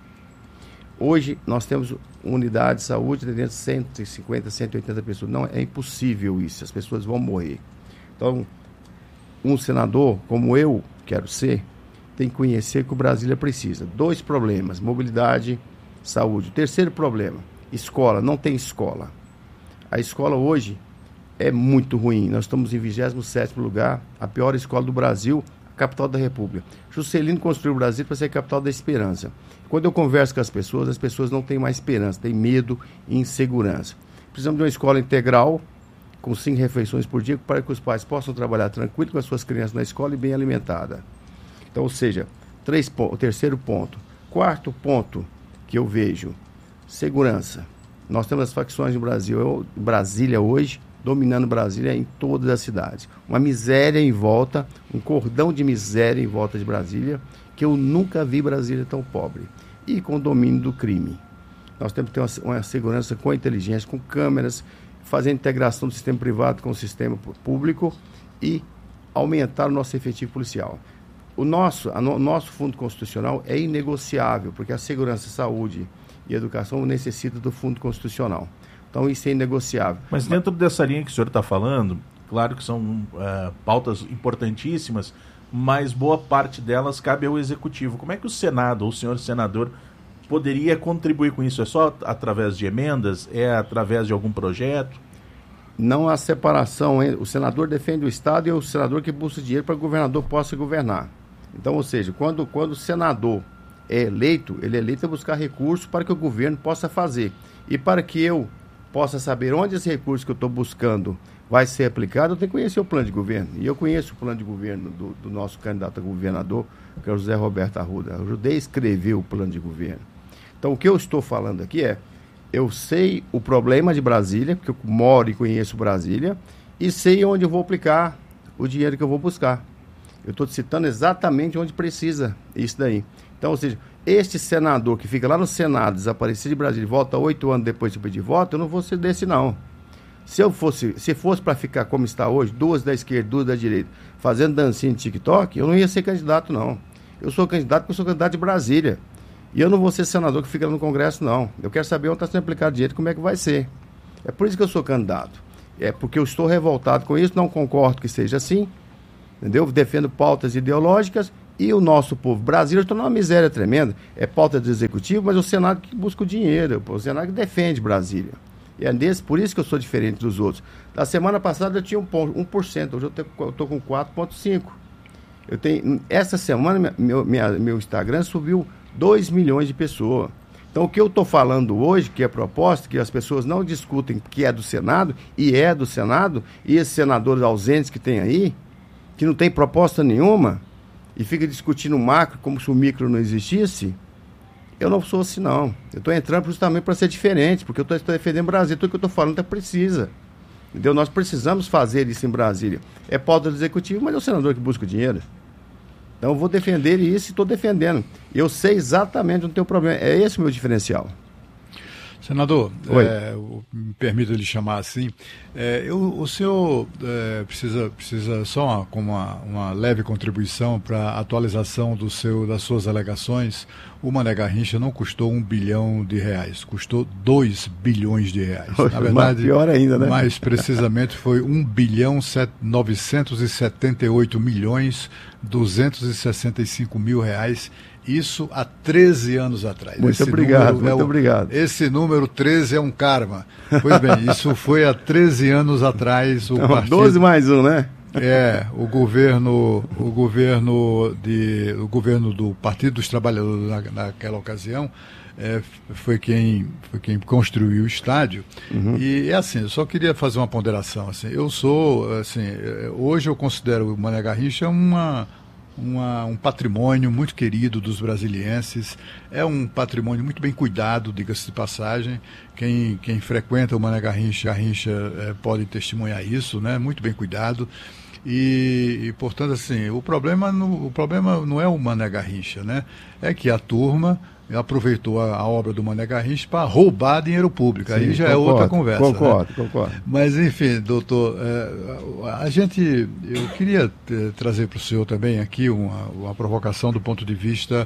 Hoje nós temos unidade de saúde atendendo 150, 180 pessoas. Não, é impossível isso, as pessoas vão morrer. Então, um senador como eu quero ser, tem que conhecer que o Brasília precisa. 2 problemas, mobilidade, saúde. O terceiro problema, escola, não tem escola. A escola hoje é muito ruim. Nós estamos em 27º lugar, a pior escola do Brasil, a capital da República. Juscelino construiu o Brasil para ser a capital da esperança. Quando eu converso com as pessoas não têm mais esperança, têm medo e insegurança. Precisamos de uma escola integral, com 5 refeições por dia, para que os pais possam trabalhar tranquilo com as suas crianças na escola e bem alimentada. Então, ou seja, o terceiro ponto. 4º ponto que eu vejo, segurança. Nós temos as facções no Brasil, Brasília hoje, dominando Brasília em todas as cidades. Uma miséria em volta, um cordão de miséria em volta de Brasília, que eu nunca vi Brasília tão pobre. E com o domínio do crime. Nós temos que ter uma segurança com inteligência, com câmeras, fazer a integração do sistema privado com o sistema público e aumentar o nosso efetivo policial. O nosso fundo constitucional é inegociável, porque a segurança, a saúde e a educação necessitam do fundo constitucional. Então isso é inegociável. Mas dentro dessa linha que o senhor está falando, claro que são pautas importantíssimas, mas boa parte delas cabe ao Executivo. Como é que o Senado, ou o senhor senador, poderia contribuir com isso? É só através de emendas? É através de algum projeto? Não há separação. O senador defende o Estado e é o senador que busca dinheiro para que o governador possa governar. Então, ou seja, quando o senador é eleito, ele é eleito para buscar recursos para que o governo possa fazer. E para que eu possa saber onde esse recurso que eu estou buscando vai ser aplicado, eu tenho que conhecer o plano de governo. E eu conheço o plano de governo do nosso candidato a governador, que é o José Roberto Arruda. Eu ajudei a escrever o plano de governo. Então, o que eu estou falando aqui eu sei o problema de Brasília, porque eu moro e conheço Brasília, e sei onde eu vou aplicar o dinheiro que eu vou buscar. Eu estou citando exatamente onde precisa isso daí. Então, ou seja, este senador que fica lá no Senado, desaparecido de Brasília, e volta 8 anos depois de pedir voto, eu não vou ser desse, não. Se fosse para ficar como está hoje, 2 da esquerda, 2 da direita, fazendo dancinha de TikTok, eu não ia ser candidato, não. Eu sou candidato porque eu sou candidato de Brasília. E eu não vou ser senador que fica lá no Congresso, não. Eu quero saber onde está sendo aplicado dinheiro, como é que vai ser. É por isso que eu sou candidato. É porque eu estou revoltado com isso, não concordo que seja assim, entendeu? Defendo pautas ideológicas e o nosso povo. Brasília está numa miséria tremenda. É pauta do Executivo, mas é o Senado que busca o dinheiro, o Senado que defende Brasília. E é por isso que eu sou diferente dos outros. Da semana passada eu tinha 1%, hoje eu estou com 4,5%. Essa semana meu Instagram subiu 2 milhões de pessoas. Então, o que eu estou falando hoje, que é proposta, que as pessoas não discutem que é do Senado, e é do Senado, e esses senadores ausentes que tem aí, que não tem proposta nenhuma, e fica discutindo o macro como se o micro não existisse, eu não sou assim, não. Eu estou entrando justamente para ser diferente, porque eu estou defendendo o Brasil, tudo que eu estou falando precisa. Entendeu? Nós precisamos fazer isso em Brasília. É poder do executivo, mas é o senador que busca o dinheiro. Então eu vou defender isso e estou defendendo. Eu sei exatamente onde tem o problema. É esse o meu diferencial. Senador, me permita lhe chamar assim, o senhor precisa só como uma leve contribuição para a atualização das suas alegações. O Mané Garrincha não custou R$1 bilhão, custou R$2 bilhões. Na verdade, pior ainda, né? Mais precisamente foi R$1.978.265.000. Isso há 13 anos atrás. Muito obrigado. Esse número 13 é um karma. Pois bem, isso foi há 13 anos atrás. Partido, 12 mais um, né? O governo do Partido dos Trabalhadores naquela ocasião foi quem construiu o estádio. Uhum. E assim, eu só queria fazer uma ponderação. Assim, hoje eu considero o Mané Garrincha um patrimônio muito querido dos brasilienses, é um patrimônio muito bem cuidado, diga-se de passagem. Quem frequenta o Mané Garrincha pode testemunhar isso, né? Muito bem cuidado. E portanto, assim, o problema não é o Mané Garrincha, né? É que a turma aproveitou a obra do Mané Garrincha para roubar dinheiro público. Aí já é outra conversa. Concordo. Mas, enfim, doutor, eu queria trazer para o senhor também aqui uma provocação do ponto de vista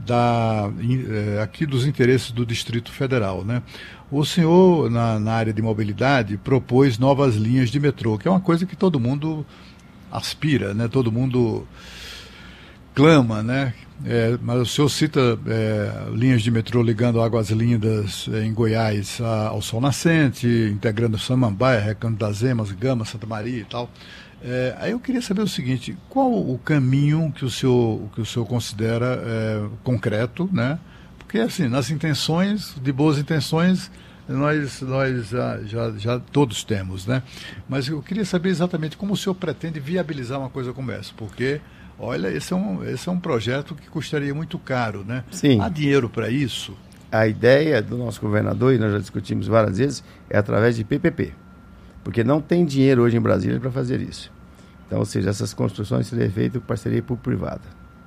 aqui dos interesses do Distrito Federal, né? O senhor, na área de mobilidade, propôs novas linhas de metrô, que é uma coisa que todo mundo aspira, né? Todo mundo clama, né? Mas o senhor cita linhas de metrô ligando Águas Lindas em Goiás ao Sol Nascente, integrando Samambaia, Recanto das Emas, Gama, Santa Maria e tal. Aí eu queria saber o seguinte: qual o caminho que o senhor considera concreto, né? Porque assim, nas intenções, de boas intenções, nós já todos temos, né? Mas eu queria saber exatamente como o senhor pretende viabilizar uma coisa como essa, porque olha, esse é um projeto que custaria muito caro, né? Sim. Há dinheiro para isso? A ideia do nosso governador, e nós já discutimos várias vezes, é através de PPP. Porque não tem dinheiro hoje em Brasília para fazer isso. Então, ou seja, essas construções seriam feitas por parceria público-privada.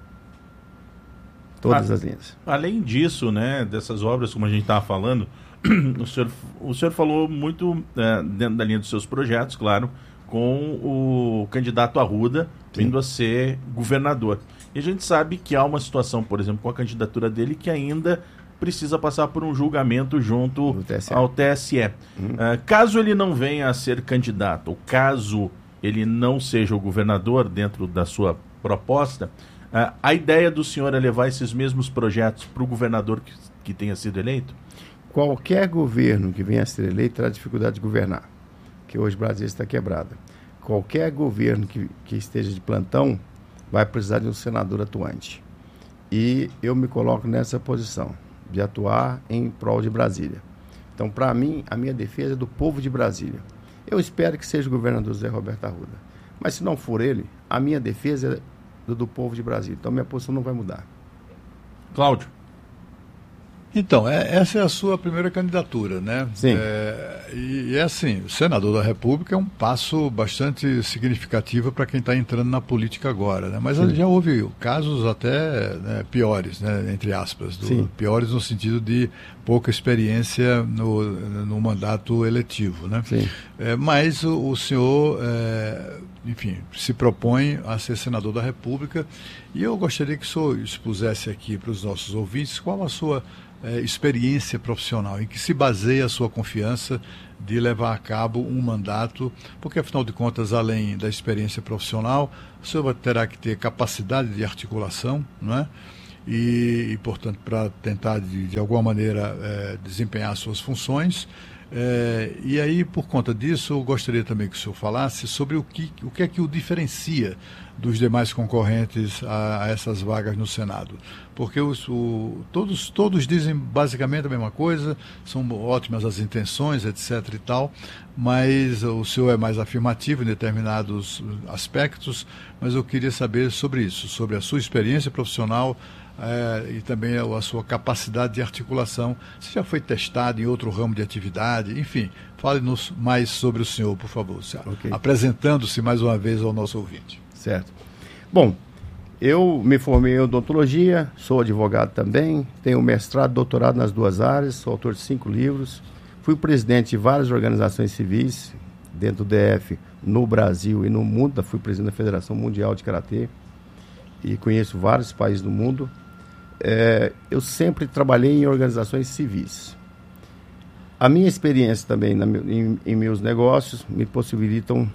Todas as linhas. Além disso, né, dessas obras, como a gente estava falando, o senhor falou muito dentro da linha dos seus projetos, claro, com o candidato Arruda vindo a ser governador. E a gente sabe que há uma situação, por exemplo, com a candidatura dele que ainda precisa passar por um julgamento junto ao TSE. Caso ele não venha a ser candidato, ou caso ele não seja o governador dentro da sua proposta, a ideia do senhor é levar esses mesmos projetos para o governador que tenha sido eleito? Qualquer governo que venha a ser eleito terá dificuldade de governar, que hoje o Brasil está quebrado. Qualquer governo que esteja de plantão vai precisar de um senador atuante. E eu me coloco nessa posição, de atuar em prol de Brasília. Então, para mim, a minha defesa é do povo de Brasília. Eu espero que seja o governador Zé Roberto Arruda. Mas se não for ele, a minha defesa é do povo de Brasília. Então, minha posição não vai mudar. Cláudio. Então, essa é a sua primeira candidatura, né? Sim. E assim, o senador da República é um passo bastante significativo para quem está entrando na política agora, né? Mas já houve casos até, né, piores, né, entre aspas, piores no sentido de pouca experiência no mandato eletivo, né? Sim. Mas o senhor, enfim, se propõe a ser senador da República, e eu gostaria que o senhor expusesse aqui para os nossos ouvintes qual a sua experiência profissional, em que se baseia a sua confiança de levar a cabo um mandato, porque afinal de contas, além da experiência profissional, o senhor terá que ter capacidade de articulação, não é? E portanto, para tentar de alguma maneira desempenhar suas funções, E aí, por conta disso, eu gostaria também que o senhor falasse sobre o que é que o diferencia dos demais concorrentes a essas vagas no Senado. Porque todos dizem basicamente a mesma coisa, são ótimas as intenções, etc. e tal, mas o senhor é mais afirmativo em determinados aspectos, mas eu queria saber sobre isso, sobre a sua experiência profissional e também a sua capacidade de articulação. Você já foi testado em outro ramo de atividade? Enfim, fale-nos mais sobre o senhor, por favor, okay. Apresentando-se mais uma vez ao nosso ouvinte. Certo. Bom, eu me formei em odontologia, sou advogado também, tenho mestrado e doutorado nas duas áreas, sou autor de 5 livros, fui presidente de várias organizações civis dentro do DF, no Brasil e no mundo, fui presidente da Federação Mundial de Karatê e conheço vários países do mundo. Eu sempre trabalhei em organizações civis. A minha experiência também em meus negócios me possibilitam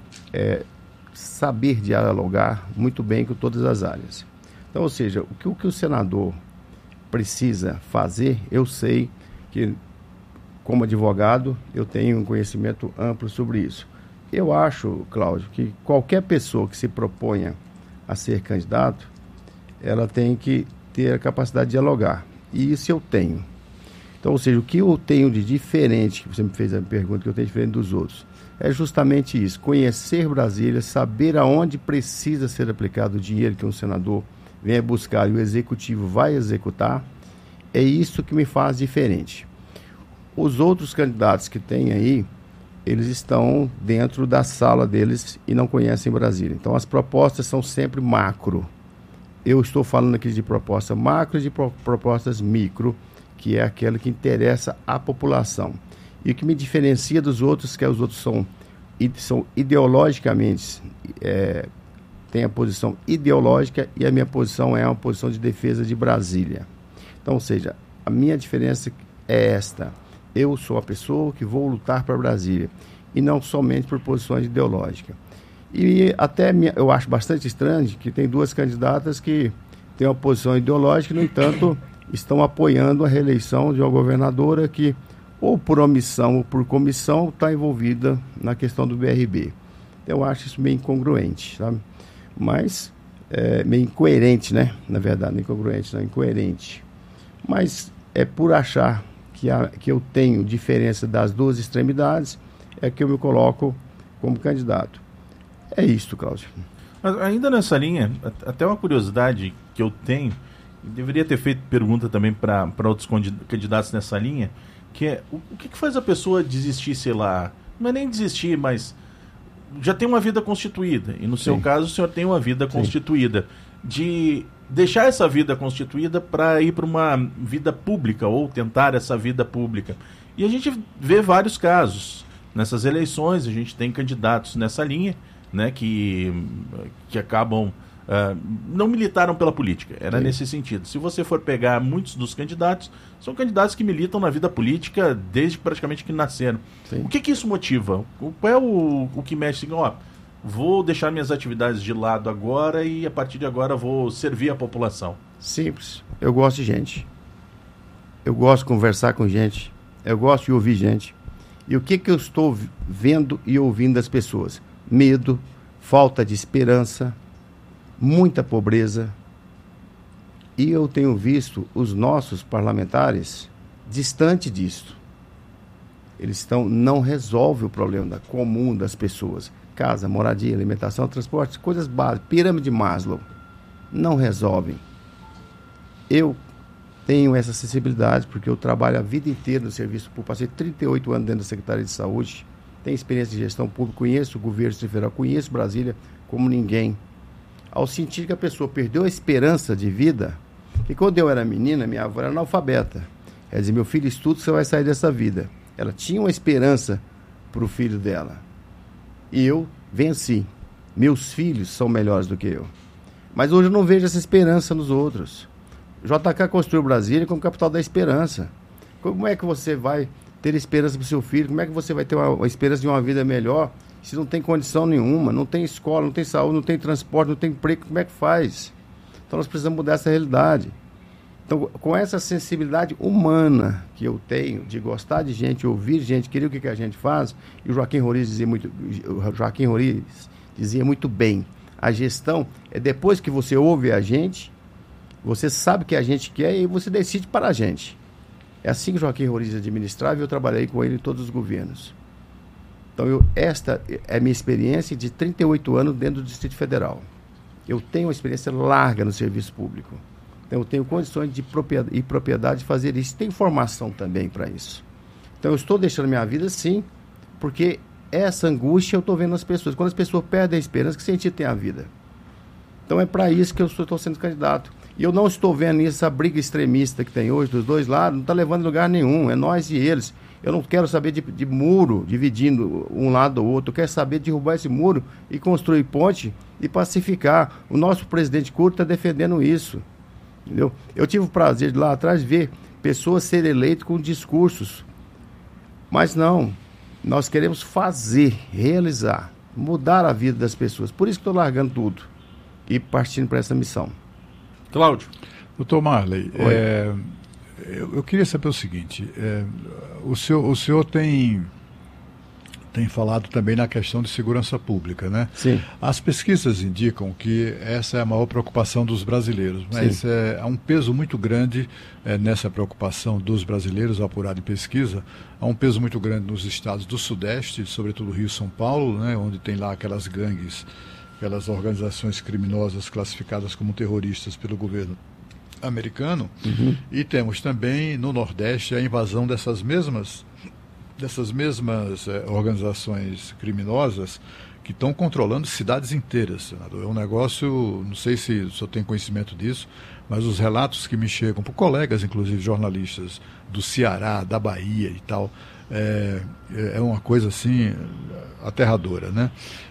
saber dialogar muito bem com todas as áreas. Então, ou seja, o que o senador precisa fazer, eu sei que, como advogado, eu tenho um conhecimento amplo sobre isso. Eu acho, Cláudio, que qualquer pessoa que se proponha a ser candidato, ela tem que ter a capacidade de dialogar. E isso eu tenho. Então, ou seja, o que eu tenho de diferente, que você me fez a pergunta, que eu tenho diferente dos outros, é justamente isso, conhecer Brasília, saber aonde precisa ser aplicado o dinheiro que um senador venha buscar e o executivo vai executar, é isso que me faz diferente. Os outros candidatos que tem aí, eles estão dentro da sala deles e não conhecem Brasília. Então as propostas são sempre macro. Eu estou falando aqui de proposta macro e de propostas micro, que é aquela que interessa à população. E o que me diferencia dos outros, que os outros são ideologicamente, tem a posição ideológica e a minha posição é uma posição de defesa de Brasília. Então, ou seja, a minha diferença é esta. Eu sou a pessoa que vou lutar para Brasília e não somente por posições ideológicas. E até eu acho bastante estranho que tem 2 candidatas que têm uma posição ideológica e, no entanto, estão apoiando a reeleição de uma governadora que, ou por omissão ou por comissão, está envolvida na questão do BRB. Eu acho isso meio incongruente, sabe? Mas, meio incoerente, né? Na verdade, não incongruente, não, incoerente. Mas é por achar que eu tenho diferença das 2 extremidades, é que eu me coloco como candidato. É isso, Cláudio. Mas ainda nessa linha, até uma curiosidade que eu tenho, deveria ter feito pergunta também para outros candidatos nessa linha, que é o que faz a pessoa desistir, sei lá, não é nem desistir, mas já tem uma vida constituída, e no seu caso o senhor tem uma vida constituída, de deixar essa vida constituída para ir para uma vida pública, ou tentar essa vida pública. E a gente vê vários casos. Nessas eleições, a gente tem candidatos nessa linha, né, que acabam... não militaram pela política, era nesse sentido. Se você for pegar muitos dos candidatos, são candidatos que militam na vida política desde praticamente que nasceram. O que isso motiva? Qual é o que mexe assim, vou deixar minhas atividades de lado agora e a partir de agora vou servir a população? Simples. Eu gosto de gente. Eu gosto de conversar com gente. Eu gosto de ouvir gente. E o que eu estou vendo e ouvindo das pessoas? Medo, falta de esperança, muita pobreza. E eu tenho visto os nossos parlamentares distante disso. Eles não resolvem o problema comum das pessoas. Casa, moradia, alimentação, transporte, coisas básicas, pirâmide de Maslow. Não resolvem. Eu tenho essa sensibilidade porque eu trabalho a vida inteira no serviço público. Passei 38 anos dentro da Secretaria de Saúde. Tenho experiência de gestão pública, conheço o governo federal, conheço Brasília como ninguém. Ao sentir que a pessoa perdeu a esperança de vida, que quando eu era menina, minha avó era analfabeta. Ela dizia, meu filho, estuda, você vai sair dessa vida. Ela tinha uma esperança para o filho dela. E eu venci. Meus filhos são melhores do que eu. Mas hoje eu não vejo essa esperança nos outros. O JK construiu Brasília como capital da esperança. Como é que você vai ter esperança para o seu filho? Como é que você vai ter uma esperança de uma vida melhor se não tem condição nenhuma, não tem escola, não tem saúde, não tem transporte, não tem emprego? Como é que faz? Então nós precisamos mudar essa realidade. Então, com essa sensibilidade humana que eu tenho, de gostar de gente, ouvir gente, querer o que a gente faz, e o Joaquim Roriz dizia muito bem, a gestão é depois que você ouve a gente, você sabe o que a gente quer e você decide para a gente. É assim que o Joaquim Roriz administrava e eu trabalhei com ele em todos os governos. Então, esta é a minha experiência de 38 anos dentro do Distrito Federal. Eu tenho uma experiência larga no serviço público. Então, eu tenho condições de propriedade de fazer isso. Tem formação também para isso. Então, eu estou deixando minha vida sim, porque essa angústia eu estou vendo nas pessoas. Quando as pessoas perdem a esperança, que sentido tem a vida? Então, é para isso que eu estou sendo candidato. E eu não estou vendo essa briga extremista que tem hoje dos dois lados, não está levando a lugar nenhum. É nós e eles. Eu não quero saber de muro dividindo um lado ou outro. Eu quero saber de derrubar esse muro e construir ponte e pacificar. O nosso presidente Curto está defendendo isso. Entendeu? Eu tive o prazer de lá atrás ver pessoas serem eleitas com discursos. Mas não. Nós queremos fazer, realizar, mudar a vida das pessoas. Por isso que estou largando tudo e partindo para essa missão. Cláudio. Doutor Marley, eu queria saber o seguinte, o senhor tem falado também na questão de segurança pública, né? Sim. As pesquisas indicam que essa é a maior preocupação dos brasileiros, mas há um peso muito grande nessa preocupação dos brasileiros, apurado em pesquisa, há um peso muito grande nos estados do Sudeste, sobretudo Rio e São Paulo, né, onde tem lá aquelas gangues, aquelas organizações criminosas classificadas como terroristas pelo governo americano, e temos também no Nordeste a invasão dessas mesmas organizações criminosas que estão controlando cidades inteiras, senador. É um negócio, não sei se o senhor tem conhecimento disso, mas os relatos que me chegam por colegas, inclusive jornalistas do Ceará, da Bahia e tal, é uma coisa assim aterradora, né?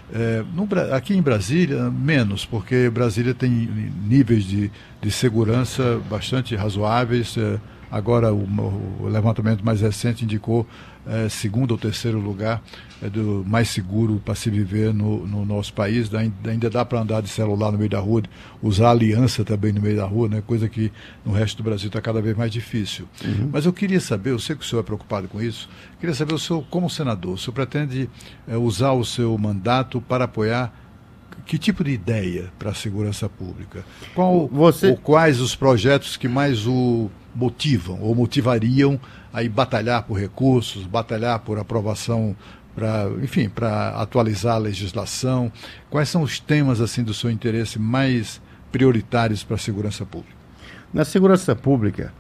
Aqui em Brasília, menos, porque Brasília tem níveis de segurança bastante razoáveis. Agora, o levantamento mais recente indicou segundo ou terceiro lugar do mais seguro para se viver no nosso país. Ainda dá para andar de celular no meio da rua, usar aliança também no meio da rua, né? Coisa que no resto do Brasil está cada vez mais difícil. Mas eu queria saber, eu sei que o senhor é preocupado com isso, queria saber, o senhor, como senador, o senhor pretende usar o seu mandato para apoiar que tipo de ideia para a segurança pública? Ou quais os projetos que mais o motivam ou motivariam a ir batalhar por recursos, batalhar por aprovação, para atualizar a legislação? Quais são os temas assim do seu interesse mais prioritários para a segurança pública? Na segurança pública,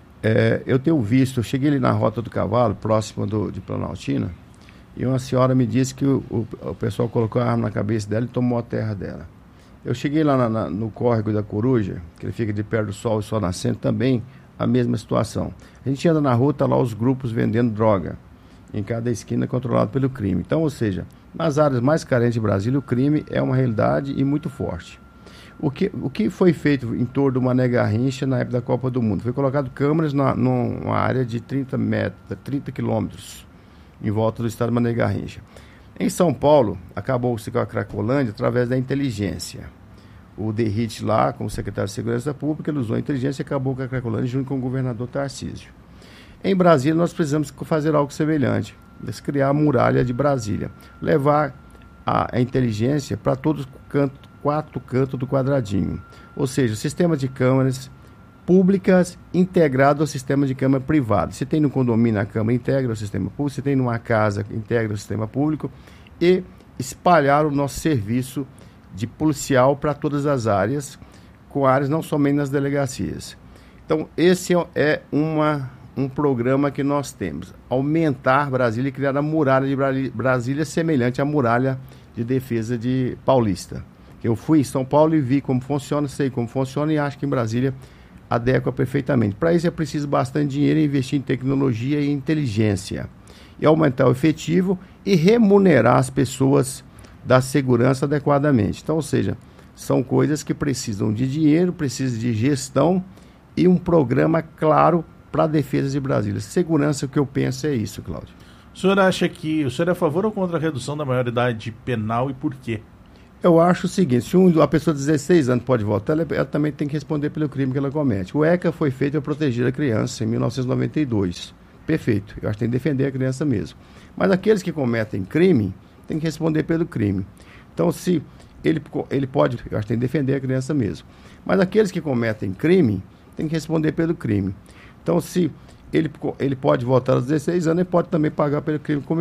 eu tenho visto, eu cheguei ali na Rota do Cavalo, próximo de Planaltina, e uma senhora me disse que o pessoal colocou a arma na cabeça dela e tomou a terra dela. Eu cheguei lá no córrego da Coruja, que ele fica de perto do sol e sol nascente, também a mesma situação. A gente anda na rua, tá lá os grupos vendendo droga, em cada esquina controlado pelo crime. Então, ou seja, nas áreas mais carentes de Brasília, o crime é uma realidade e muito forte. O que foi feito em torno do Mané Garrincha na época da Copa do Mundo? Foi colocado câmeras numa área de 30 quilômetros em volta do estado de Mané Garrincha. Em São Paulo, acabou-se com a Cracolândia através da inteligência. O Derrite lá, como secretário de Segurança Pública, ele usou a inteligência e acabou com a Cracolândia junto com o governador Tarcísio. Em Brasília, nós precisamos fazer algo semelhante, criar a muralha de Brasília, levar a inteligência para todos os quatro cantos do quadradinho. Ou seja, sistema de câmeras públicas integrado ao sistema de câmara privada. Se tem no condomínio, a câmara integra o sistema público, se tem numa casa, integra o sistema público, e espalhar o nosso serviço de policial para todas as áreas, com áreas não somente nas delegacias. Então, esse é um programa que nós temos. Aumentar Brasília e criar a muralha de Brasília semelhante à muralha de defesa de Paulista. Eu fui em São Paulo e vi como funciona, sei como funciona e acho que em Brasília adequa perfeitamente. Para isso é preciso bastante dinheiro e investir em tecnologia e inteligência. E aumentar o efetivo e remunerar as pessoas da segurança adequadamente. Então, ou seja, são coisas que precisam de dinheiro, precisam de gestão e um programa claro para a defesa de Brasília. Segurança, o que eu penso é isso, Cláudio. O senhor acha que o senhor é a favor ou contra a redução da maioridade penal e por quê? Eu acho o seguinte, se a pessoa de 16 anos pode votar, ela também tem que responder pelo crime que ela comete. O ECA foi feito para proteger a criança em 1992. Perfeito, eu acho que tem que defender a criança mesmo. Mas aqueles que cometem crime, tem que responder pelo crime. Então, se ele pode, eu acho que tem que defender a criança mesmo. Mas aqueles que cometem crime, tem que responder pelo crime. Então, se ele pode votar aos 16 anos, ele pode também pagar pelo crime cometido.